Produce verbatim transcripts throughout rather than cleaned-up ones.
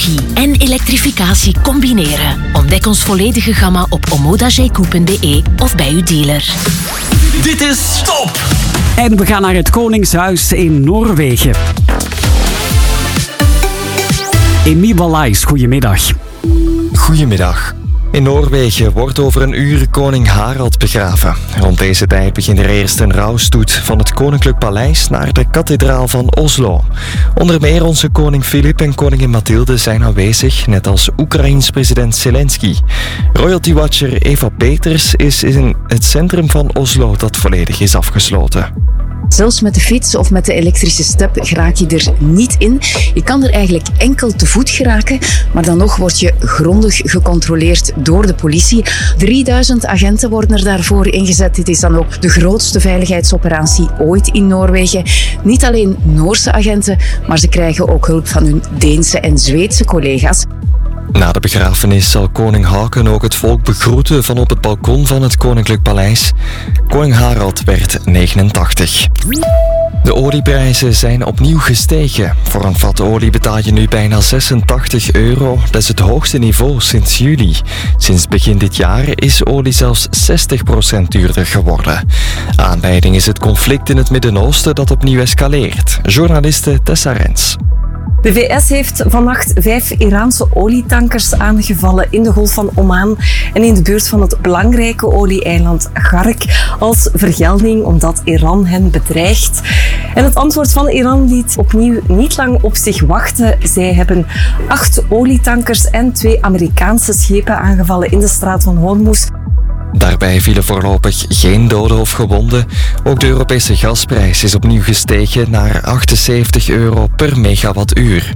technologie en elektrificatie combineren. Ontdek ons volledige gamma op omodageco punt b e of bij uw dealer. Dit is Top! En we gaan naar het Koningshuis in Noorwegen. Emiel Wallace, goedemiddag. Goedemiddag. In Noorwegen wordt over een uur koning Harald begraven. Rond deze tijd begint er eerst een rouwstoet van het Koninklijk Paleis naar de kathedraal van Oslo. Onder meer onze koning Filip en koningin Mathilde zijn aanwezig, net als Oekraïens president Zelensky. Royalty Watcher Eva Peters is in het centrum van Oslo dat volledig is afgesloten. Zelfs met de fiets of met de elektrische step geraak je er niet in. Je kan er eigenlijk enkel te voet geraken, maar dan nog word je grondig gecontroleerd door de politie. drieduizend agenten worden er daarvoor ingezet. Dit is dan ook de grootste veiligheidsoperatie ooit in Noorwegen. Niet alleen Noorse agenten, maar ze krijgen ook hulp van hun Deense en Zweedse collega's. Na de begrafenis zal koning Haakon ook het volk begroeten van op het balkon van het Koninklijk Paleis. Koning Harald werd negenentachtig. De olieprijzen zijn opnieuw gestegen. Voor een vat olie betaal je nu bijna zesentachtig euro. Dat is het hoogste niveau sinds juli. Sinds begin dit jaar is olie zelfs zestig procent duurder geworden. Aanleiding is het conflict in het Midden-Oosten dat opnieuw escaleert. Journaliste Tessa Rens. De V S heeft vannacht vijf Iraanse olietankers aangevallen in de Golf van Oman en in de buurt van het belangrijke olie-eiland Gharq als vergelding omdat Iran hen bedreigt. En het antwoord van Iran liet opnieuw niet lang op zich wachten. Zij hebben acht olietankers en twee Amerikaanse schepen aangevallen in de straat van Hormuz. Daarbij vielen voorlopig geen doden of gewonden. Ook de Europese gasprijs is opnieuw gestegen naar achtenzeventig euro per megawattuur.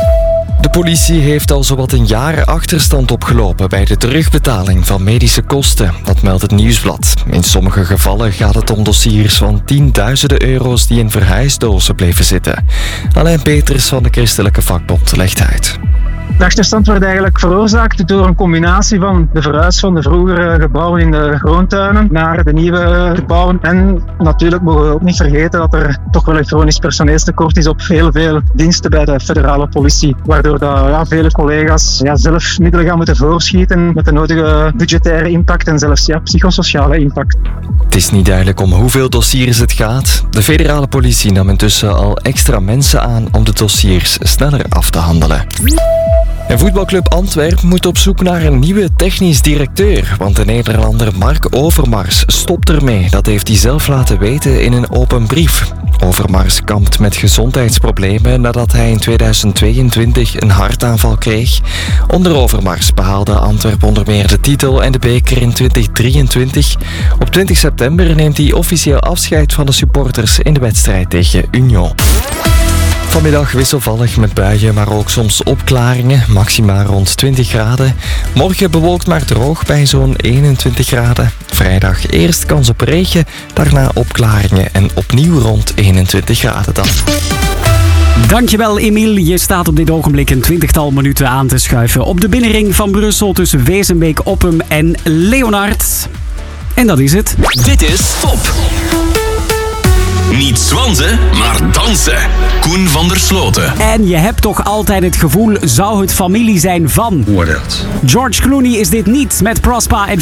De politie heeft al zowat een jaar achterstand opgelopen bij de terugbetaling van medische kosten. Dat meldt het Nieuwsblad. In sommige gevallen gaat het om dossiers van tienduizenden euro's die in verhuisdozen bleven zitten. Alain Peters van de Christelijke Vakbond legt uit. De achterstand werd eigenlijk veroorzaakt door een combinatie van de verhuis van de vroegere gebouwen in de groentuinen naar de nieuwe gebouwen. En natuurlijk mogen we ook niet vergeten dat er toch wel een chronisch personeelstekort is op heel veel diensten bij de federale politie. Waardoor dat, ja, vele collega's ja, zelf middelen gaan moeten voorschieten met de nodige budgettaire impact en zelfs ja, psychosociale impact. Het is niet duidelijk om hoeveel dossiers het gaat. De federale politie nam intussen al extra mensen aan om de dossiers sneller af te handelen. En voetbalclub Antwerpen moet op zoek naar een nieuwe technisch directeur, want de Nederlander Mark Overmars stopt ermee. Dat heeft hij zelf laten weten in een open brief. Overmars kampt met gezondheidsproblemen nadat hij in tweeduizend tweeëntwintig een hartaanval kreeg. Onder Overmars behaalde Antwerpen onder meer de titel en de beker in twintig drieëntwintig. Op twintig september neemt hij officieel afscheid van de supporters in de wedstrijd tegen Union. Vanmiddag wisselvallig met buien, maar ook soms opklaringen. Maxima rond twintig graden. Morgen bewolkt maar droog bij zo'n eenentwintig graden. Vrijdag eerst kans op regen, daarna opklaringen en opnieuw rond eenentwintig graden dan. Dankjewel Emiel. Je staat op dit ogenblik een twintigtal minuten aan te schuiven op de binnenring van Brussel tussen Wezenbeek, Oppem en Leonard. En dat is het. Dit is Top! Niet zwanzen, maar dansen. Koen van der Sloten. En je hebt toch altijd het gevoel, zou het familie zijn van? What else? George Clooney is dit niet met Prospa en